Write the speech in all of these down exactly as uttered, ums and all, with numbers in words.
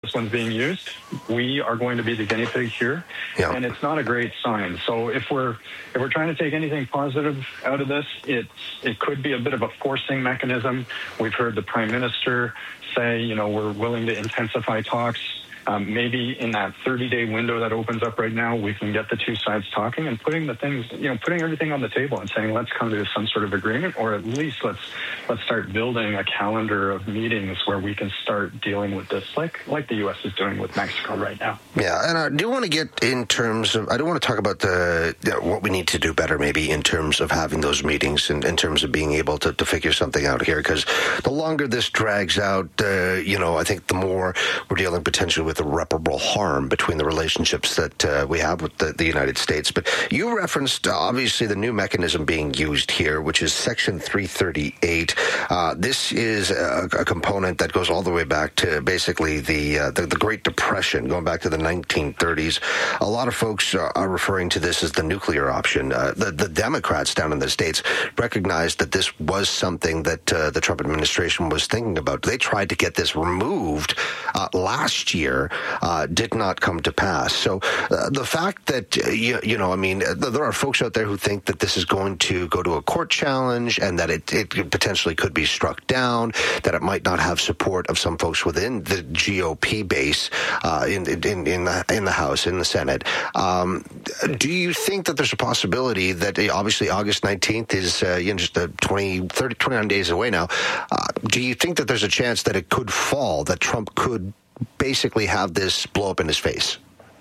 this one's being used. We are going to be the guinea pig here, yeah. and it's not a great sign. So if we're if we're trying to take anything positive out of this, it's it could be a bit of a forcing mechanism. We've heard the Prime Minister say, you know, we're willing to intensify talks. Um, maybe in that thirty-day window that opens up right now, we can get the two sides talking and putting the things, you know, putting everything on the table and saying, let's come to some sort of agreement, or at least let's let's start building a calendar of meetings where we can start dealing with this, like like the U S is doing with Mexico right now. Yeah, and I do want to get in terms of, I do want to talk about the you know, what we need to do better, maybe in terms of having those meetings and in terms of being able to, to figure something out here, because the longer this drags out, uh, you know, I think the more we're dealing potentially with with irreparable harm between the relationships that uh, we have with the, the United States. But you referenced, uh, obviously, the new mechanism being used here, which is Section three thirty-eight. Uh, this is a, a component that goes all the way back to basically the, uh, the the Great Depression, going back to the nineteen thirties. A lot of folks are, are referring to this as the nuclear option. Uh, the, the Democrats down in the States recognized that this was something that uh, the Trump administration was thinking about. They tried to get this removed uh, last year. Uh, did not come to pass. So uh, the fact that, uh, you, you know, I mean, there are folks out there who think that this is going to go to a court challenge and that it, it potentially could be struck down, that it might not have support of some folks within the G O P base uh, in, in, in, the, in the House, in the Senate. Um, do you think that there's a possibility that, uh, obviously, August nineteenth is uh, you know, just uh, twenty, thirty, twenty-nine days away now. Uh, do you think that there's a chance that it could fall, that Trump could basically have this blow up in his face?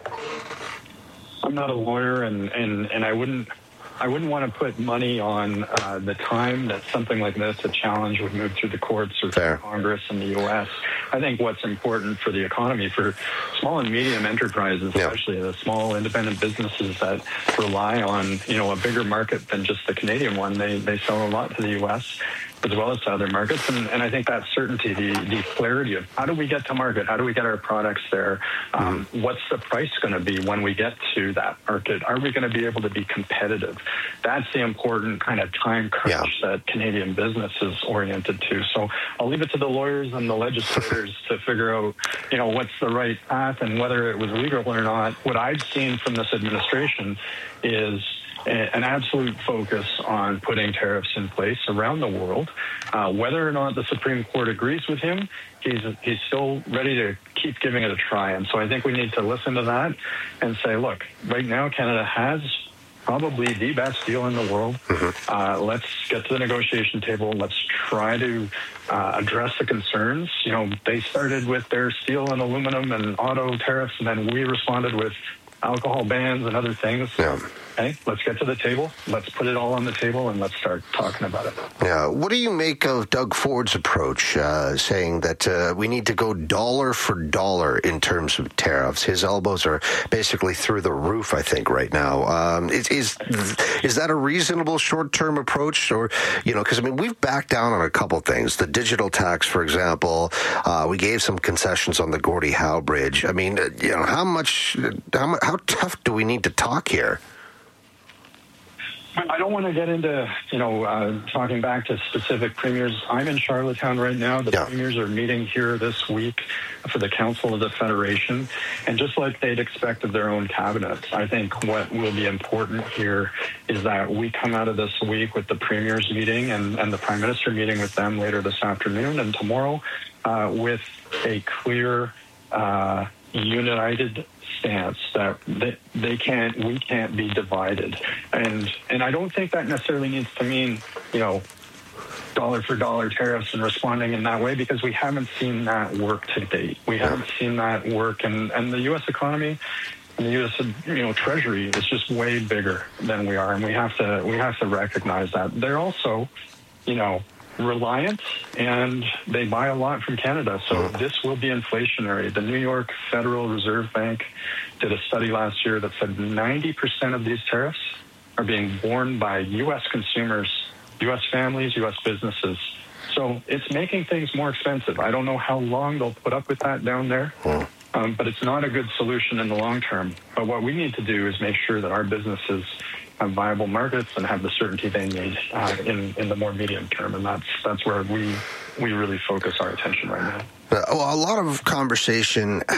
I'm not a lawyer, and, and, and I wouldn't I wouldn't want to put money on uh, the time that something like this, a challenge, would move through the courts or through Congress in the U S. I think what's important for the economy, for small and medium enterprises, yeah. especially the small independent businesses that rely on, you know, a bigger market than just the Canadian one. They they sell a lot to the U S as well as to other markets. And, and I think that certainty, the, the clarity of how do we get to market? How do we get our products there? Um, mm. What's the price going to be when we get to that market? Are we going to be able to be competitive? That's the important kind of time crunch yeah. that Canadian business is oriented to. So I'll leave it to the lawyers and the legislators to figure out, you know, what's the right path and whether it was legal or not. What I've seen from this administration is an absolute focus on putting tariffs in place around the world. Uh, whether or not the Supreme Court agrees with him, he's he's still ready to keep giving it a try. And so I think we need to listen to that and say, look, right now Canada has probably the best deal in the world. Mm-hmm. Uh, let's get to the negotiation table. Let's try to uh, address the concerns. You know, they started with their steel and aluminum and auto tariffs, and then we responded with alcohol bans and other things. Yeah. Okay, let's get to the table. Let's put it all on the table and let's start talking about it. Yeah. What do you make of Doug Ford's approach, uh, saying that uh, we need to go dollar for dollar in terms of tariffs? His elbows are basically through the roof, I think, right now. Um, is, is is that a reasonable short-term approach? Or, you know, because, I mean, we've backed down on a couple things. The digital tax, for example, uh, we gave some concessions on the Gordie Howe Bridge. I mean, you know, how much, how, how tough do we need to talk here? I don't want to get into, you know, uh, talking back to specific premiers. I'm in Charlottetown right now. The yeah. premiers are meeting here this week for the Council of the Federation. And just like they'd expect of their own cabinets, I think what will be important here is that we come out of this week with the premiers meeting and, and the Prime Minister meeting with them later this afternoon and tomorrow uh, with a clear, uh, united stance that they, they can't, we can't be divided. And and I don't think that necessarily needs to mean, you know, dollar for dollar tariffs and responding in that way, because we haven't seen that work to date. We haven't seen that work, and, and the U S economy and the U S, you know, Treasury is just way bigger than we are, and we have to we have to recognize that. They're also, you know, reliant, and they buy a lot from Canada, so this will be inflationary. The New York Federal Reserve Bank did a study last year that said ninety percent of these tariffs are being borne by U S consumers, U S families, U S businesses. So it's making things more expensive. I don't know how long they'll put up with that down there, um, but it's not a good solution in the long term. But what we need to do is make sure that our businesses have viable markets and have the certainty they need uh, in in the more medium term, and that's that's where we we really focus our attention right now. Uh, well, a lot of conversation